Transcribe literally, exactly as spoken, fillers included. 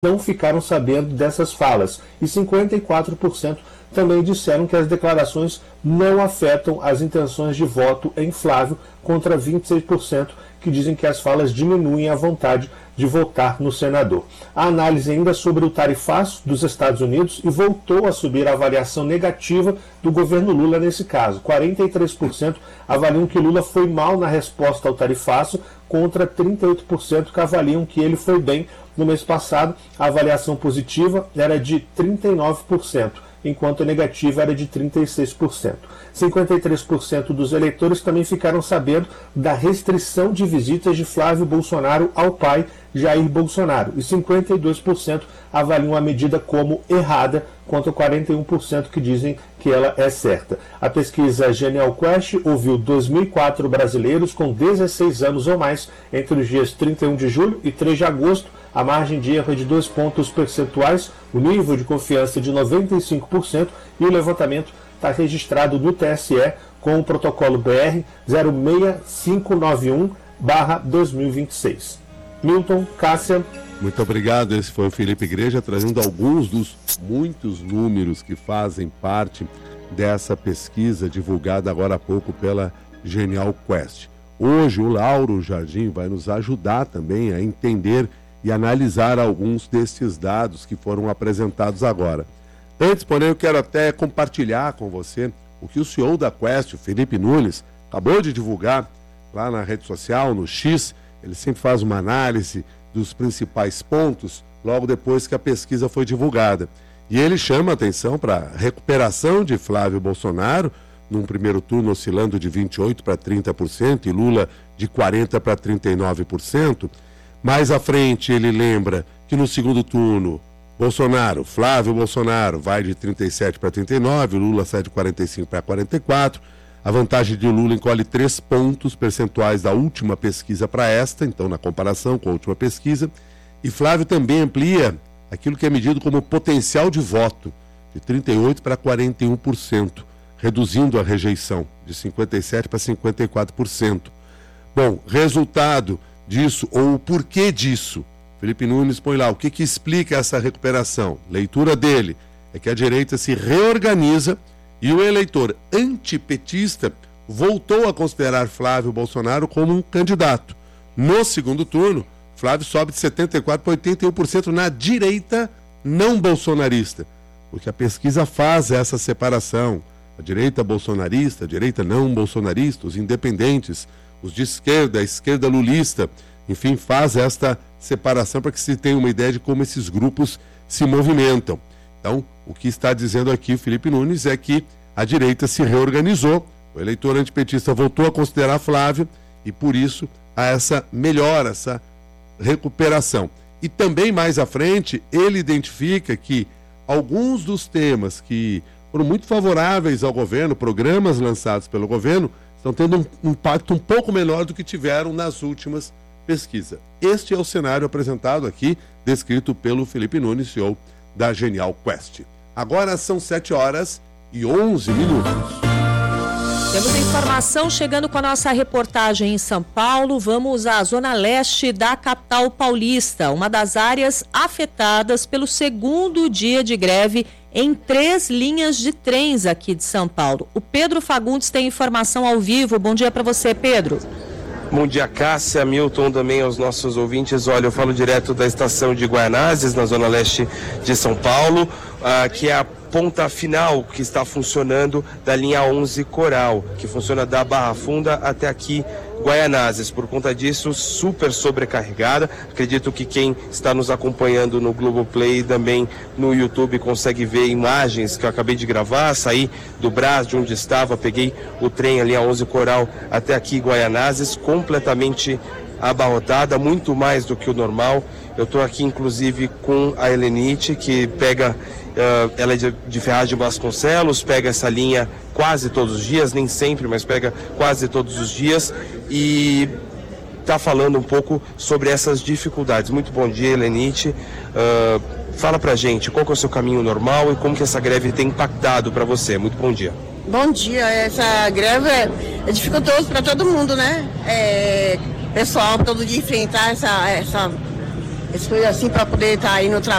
não ficaram sabendo dessas falas, e cinquenta e quatro por cento também disseram que as declarações não afetam as intenções de voto em Flávio, contra vinte e seis por cento que dizem que as falas diminuem a vontade de votar no senador. A análise ainda sobre o tarifaço dos Estados Unidos, e voltou a subir a avaliação negativa do governo Lula nesse caso. quarenta e três por cento avaliam que Lula foi mal na resposta ao tarifaço, contra trinta e oito por cento que avaliam que ele foi bem. No mês passado, a avaliação positiva era de trinta e nove por cento, enquanto a negativa era de trinta e seis por cento. cinquenta e três por cento dos eleitores também ficaram sabendo da restrição de visitas de Flávio Bolsonaro ao pai, Jair Bolsonaro, e cinquenta e dois por cento avaliam a medida como errada, contra quarenta e um por cento que dizem que ela é certa. A pesquisa Genial Quest ouviu dois mil e quatro brasileiros com dezesseis anos ou mais entre os dias trinta e um de julho e três de agosto. A margem de erro é de dois pontos percentuais, o nível de confiança é de noventa e cinco por cento, e o levantamento está registrado no T S E com o protocolo B R zero seis cinco nove um barra dois mil e vinte e seis. Milton, Cássia. Muito obrigado. Esse foi o Felipe Igreja, trazendo alguns dos muitos números que fazem parte dessa pesquisa divulgada agora há pouco pela Genial Quest. Hoje o Lauro Jardim vai nos ajudar também a entender e analisar alguns desses dados que foram apresentados agora. Antes, porém, eu quero até compartilhar com você o que o C E O da Quest, o Felipe Nunes, acabou de divulgar lá na rede social, no X. Ele sempre faz uma análise dos principais pontos logo depois que a pesquisa foi divulgada. E ele chama a atenção para a recuperação de Flávio Bolsonaro, num primeiro turno oscilando de vinte e oito por cento para trinta por cento e Lula de quarenta por cento para trinta e nove por cento. Mais à frente ele lembra que no segundo turno, Bolsonaro, Flávio Bolsonaro vai de trinta e sete para trinta e nove, Lula sai de quarenta e cinco para quarenta e quatro. A vantagem de Lula encolhe três pontos percentuais da última pesquisa para esta, então na comparação com a última pesquisa. E Flávio também amplia aquilo que é medido como potencial de voto, de trinta e oito por cento para quarenta e um por cento, reduzindo a rejeição de cinquenta e sete por cento para cinquenta e quatro por cento. Bom, resultado disso, ou o porquê disso, Felipe Nunes põe lá o que, que explica essa recuperação. Leitura dele é que a direita se reorganiza e o eleitor antipetista voltou a considerar Flávio Bolsonaro como um candidato. No segundo turno, Flávio sobe de setenta e quatro por cento para oitenta e um por cento na direita não bolsonarista, porque a pesquisa faz essa separação. A direita bolsonarista, a direita não bolsonarista, os independentes, os de esquerda, a esquerda lulista, enfim, faz esta separação para que se tenha uma ideia de como esses grupos se movimentam. Então, o que está dizendo aqui o Felipe Nunes é que a direita se reorganizou, o eleitor antipetista voltou a considerar Flávio e, por isso, há essa melhora, essa recuperação. E também, mais à frente, ele identifica que alguns dos temas que foram muito favoráveis ao governo, programas lançados pelo governo, estão tendo um impacto um pouco menor do que tiveram nas últimas pesquisas. Este é o cenário apresentado aqui, descrito pelo Felipe Nunes, C E O da Genial Quest. Agora são sete horas e onze minutos. Temos informação chegando com a nossa reportagem em São Paulo. Vamos à zona leste da capital paulista, uma das áreas afetadas pelo segundo dia de greve em três linhas de trens aqui de São Paulo. O Pedro Fagundes tem informação ao vivo. Bom dia para você, Pedro. Bom dia, Cássia, Milton, também aos nossos ouvintes. Olha, eu falo direto da estação de Guaianazes, na zona leste de São Paulo, uh, que é a ponta final que está funcionando da linha onze Coral, que funciona da Barra Funda até aqui, Guaianazes. Por conta disso, super sobrecarregada. Acredito que quem está nos acompanhando no Globoplay e também no YouTube consegue ver imagens que eu acabei de gravar. Saí do Brás, de onde estava, peguei o trem, a linha onze Coral, até aqui, Guaianazes, completamente abarrotada, muito mais do que o normal. Eu estou aqui, inclusive, com a Helenite, que pega... Uh, ela é de, de Ferraz de Vasconcelos, pega essa linha quase todos os dias, nem sempre, mas pega quase todos os dias e está falando um pouco sobre essas dificuldades. Muito bom dia, Helenite. Uh, fala pra gente qual que é o seu caminho normal e como que essa greve tem impactado para você. Muito bom dia. Bom dia. Essa greve é, é dificultoso para todo mundo, né? É, pessoal todo dia enfrentar essa, essa essas coisas assim, para poder estar tá aí no trabalho.